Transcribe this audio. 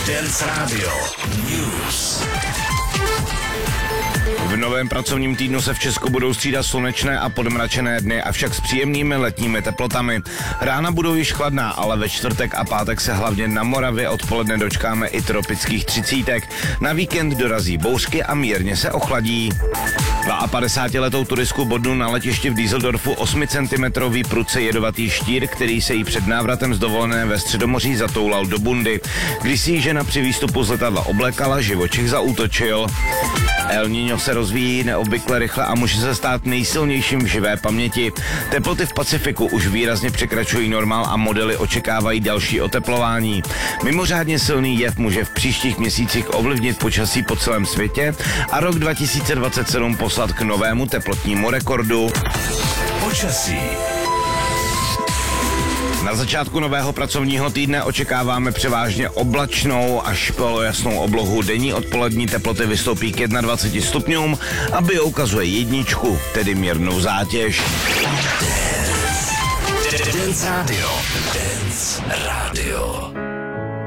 Dance Radio News. V novém pracovním týdnu se v Česku budou střídat slunečné a podmračené dny, avšak s příjemnými letními teplotami. Rána budou již chladná, ale ve čtvrtek a pátek se hlavně na Moravě odpoledne dočkáme i tropických 30. Na víkend dorazí bouřky a mírně se ochladí. 52letou turistku bodnul na letišti v Düsseldorfu 8 cm prudce jedovatý štír, který se jí před návratem z dovolené ve Středomoří zatoulal do bundy. Když si ji žena při výstupu z letadla oblékala, živočich zaútočil. El Niño se rozvíjí neobvykle rychle a může se stát nejsilnějším v živé paměti. Teploty v Pacifiku už výrazně překračují normál a modely očekávají další oteplování. Mimořádně silný jev může v příštích měsících ovlivnit počasí po celém světě a rok 2027 poslat k novému teplotnímu rekordu. Počasí. Na začátku nového pracovního týdne očekáváme převážně oblačnou až polojasnou oblohu. Denní odpolední teploty vystoupí k 21 stupňům a bio ukazuje 1, tedy mírnou zátěž. Dance Radio. Dance Radio.